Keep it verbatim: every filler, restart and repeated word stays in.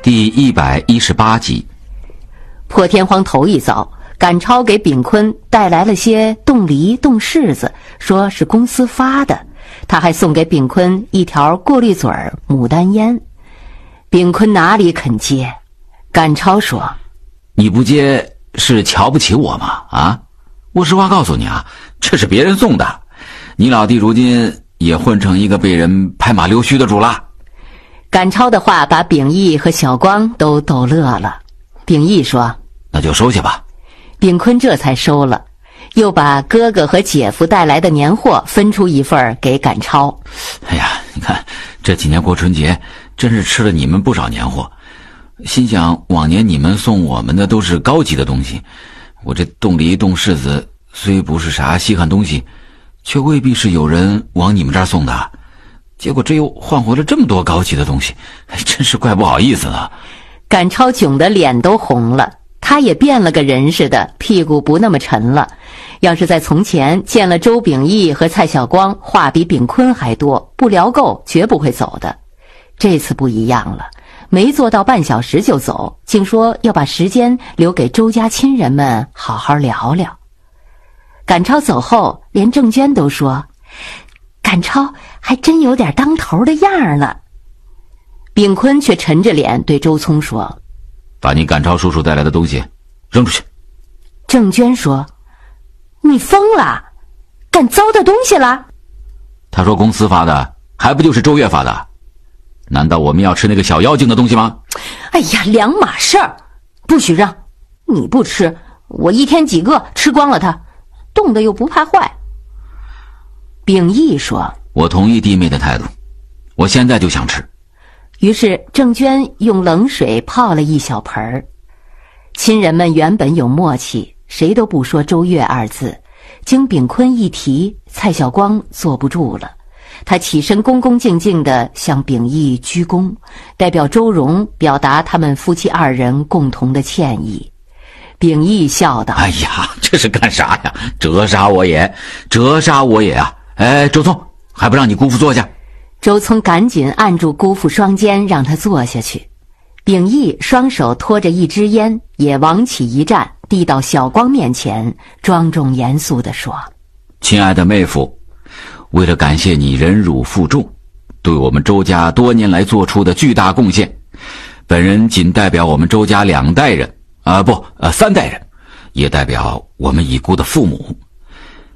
第一百一十八集。 破天荒头一遭，赶超给炳坤带来了些冻梨、冻柿子，说是公司发的。他还送给炳坤一条过滤嘴儿牡丹烟。炳坤哪里肯接？赶超说：“ 你不接是瞧不起我吗？啊，我实话告诉你啊，这是别人送的。你老弟如今也混成一个被人拍马溜须的主了。” 赶超的话把秉义和小光都逗乐了。秉义说：“ 那就收下吧。” 炳坤这才收了，又把哥哥和姐夫带来的年货分出一份给赶超。 哎呀，你看这几年过春节真是吃了你们不少年货，心想往年你们送我们的都是高级的东西，我这冻梨冻柿子虽不是啥稀罕东西，却未必是有人往你们这儿送的，结果这又换回了这么多高级的东西，真是怪不好意思了。 赶超囧得脸都红了，他也变了个人似的，屁股不那么沉了。要是在从前见了周秉义和蔡晓光话比炳坤还多，不聊够绝不会走的。这次不一样了，没做到半小时就走，竟说要把时间留给周家亲人们好好聊聊。赶超走后，连郑娟都说：“赶超还真有点当头的样了。”炳坤却沉着脸对周聪说：“ 把你赶超叔叔带来的东西扔出去。” 郑娟说：“你疯了，敢糟蹋东西了？” 他说公司发的，还不就是周月发的？难道我们要吃那个小妖精的东西吗？ 哎呀，两码事儿，不许让。你不吃，我一天几个吃光了它，冻得又不怕坏。秉义说：“ 我同意弟妹的态度，我现在就想吃。” 于是郑娟用冷水泡了一小盆儿。亲人们原本有默契，谁都不说周月二字，经炳坤一提，蔡晓光坐不住了，他起身恭恭敬敬地向秉义鞠躬，代表周荣表达他们夫妻二人共同的歉意。秉义笑道：“ 哎呀，这是干啥呀？折杀我也，折杀我也啊！哎，周聪，还不让你姑父坐下？” 周聪赶紧按住姑父双肩，让他坐下去。秉义双手托着一支烟，也往起一站，递到小光面前，庄重严肃地说：“ 亲爱的妹夫，为了感谢你忍辱负重，对我们周家多年来做出的巨大贡献，本人仅代表我们周家两代人啊，不，呃，三代人，也代表我们已故的父母，